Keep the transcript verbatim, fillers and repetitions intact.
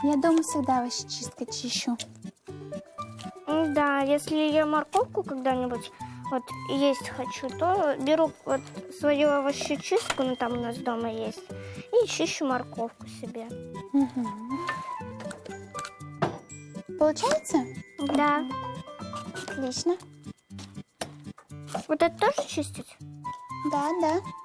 Я дома всегда овощечисткой чищу. Да, если я морковку когда-нибудь вот есть хочу, то беру вот свою овощечистку, ну там у нас дома есть, и чищу морковку себе. Угу. Получается? Да. Отлично. Вот это тоже чистить? Да, да.